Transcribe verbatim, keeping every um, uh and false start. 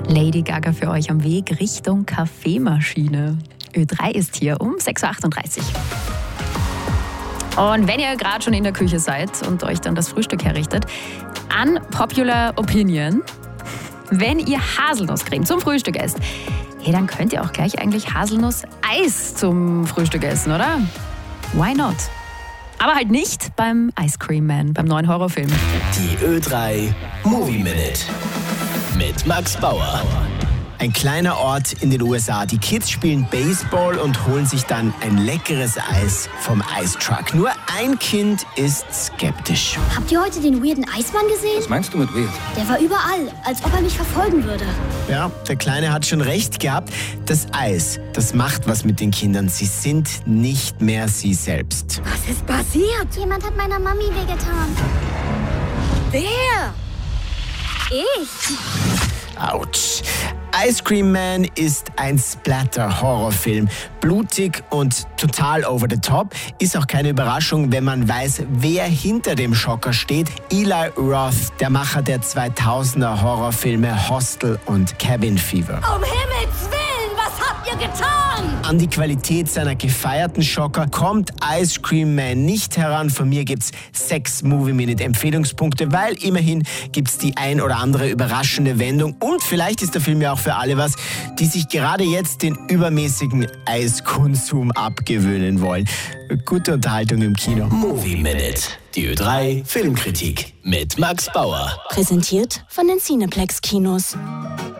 Lady Gaga für euch am Weg Richtung Kaffeemaschine. Ö drei ist hier um sechs Uhr achtunddreißig. Und wenn ihr gerade schon in der Küche seid und euch dann das Frühstück herrichtet, unpopular opinion, wenn ihr Haselnusscreme zum Frühstück esst, hey, dann könnt ihr auch gleich eigentlich Haselnuss-Eis zum Frühstück essen, oder? Why not? Aber halt nicht beim Ice Cream Man, beim neuen Horrorfilm. Die Ö drei Movie Minute mit Max Bauer. Ein kleiner Ort in den U S A. Die Kids spielen Baseball und holen sich dann ein leckeres Eis vom Eistruck. Nur ein Kind ist skeptisch. Habt ihr heute den weirden Eismann gesehen? Was meinst du mit weird? Der war überall, als ob er mich verfolgen würde. Ja, der Kleine hat schon recht gehabt. Das Eis, das macht was mit den Kindern. Sie sind nicht mehr sie selbst. Was ist passiert? Jemand hat meiner Mami wehgetan. Wer? Ich. Autsch. Ice Cream Man ist ein Splatter-Horrorfilm. Blutig und total over the top. Ist auch keine Überraschung, wenn man weiß, wer hinter dem Schocker steht. Eli Roth, der Macher der zweitausender Horrorfilme Hostel und Cabin Fever. Um Himmels Willen, was habt ihr getan? An die Qualität seiner gefeierten Schocker kommt Ice Cream Man nicht heran. Von mir gibt's sechs Movie-Minute-Empfehlungspunkte, weil immerhin gibt's die ein oder andere überraschende Wendung. Und vielleicht ist der Film ja auch für alle was, die sich gerade jetzt den übermäßigen Eiskonsum abgewöhnen wollen. Gute Unterhaltung im Kino. Movie Minute, die Ö drei Filmkritik mit Max Bauer. Präsentiert von den Cineplex Kinos.